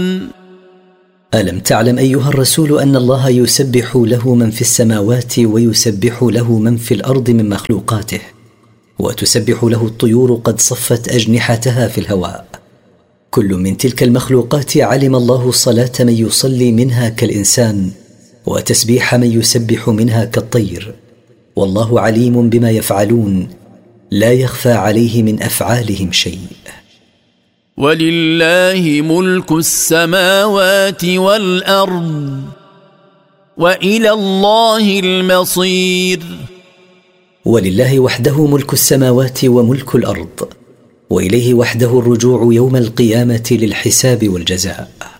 ألم تعلم أيها الرسول أن الله يسبح له من في السماوات ويسبح له من في الأرض من مخلوقاته، وتسبح له الطيور قد صفت أجنحتها في الهواء. كل من تلك المخلوقات علم الله صلاة من يصلي منها كالإنسان، وتسبيح من يسبح منها كالطير، والله عليم بما يفعلون، لا يخفى عليه من أفعالهم شيء. ولله ملك السماوات والأرض وإلى الله المصير. ولله وحده ملك السماوات وملك الأرض، وإليه وحده الرجوع يوم القيامة للحساب والجزاء.